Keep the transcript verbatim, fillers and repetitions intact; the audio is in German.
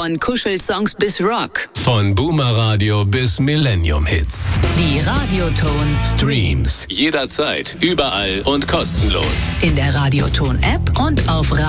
Von Kuschelsongs bis Rock. Von Boomer Radio bis Millennium Hits. Die Radioton Streams. Jederzeit, überall und kostenlos. In der Radioton App und auf Radio